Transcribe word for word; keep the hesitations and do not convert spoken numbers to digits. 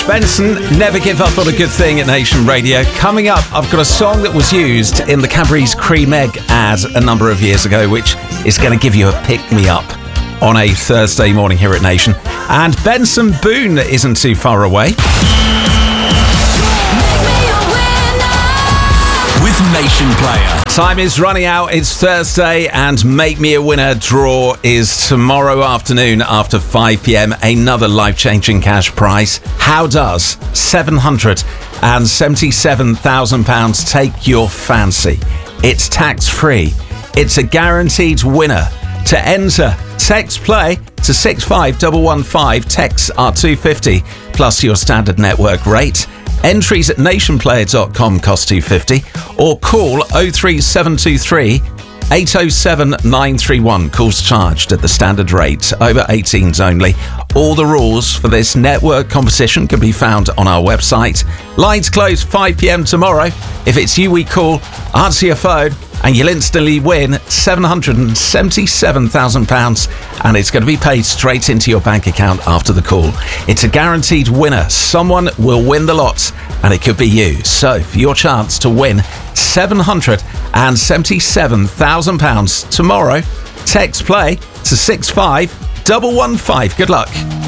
Benson, Never Give Up on a Good Thing at Nation Radio. Coming up, I've got a song that was used in the Cadbury's Cream Egg ad a number of years ago, which is going to give you a pick-me-up on a Thursday morning here at Nation. And Benson Boone isn't too far away. With Nation Player. Time is running out. It's Thursday, and Make Me a Winner draw is tomorrow afternoon after five p.m. Another life-changing cash prize. How does seven hundred seventy-seven thousand pounds take your fancy? It's tax-free. It's a guaranteed winner. To enter, text play to six five one one five. Texts are two hundred fifty plus your standard network rate. Entries at nationplayer dot com cost two hundred fifty or call oh three seven two three eight oh seven nine three one. Calls charged at the standard rate. Over eighteens only. All the rules for this network competition can be found on our website. Lines close five p.m. tomorrow. If it's you we call, answer your phone and you'll instantly win seven hundred seventy-seven thousand pounds, and it's going to be paid straight into your bank account after the call. It's a guaranteed winner. Someone will win the lot, and it could be you. So, for your chance to win seven hundred seventy-seven thousand pounds tomorrow, text play to six five one one five. Good luck.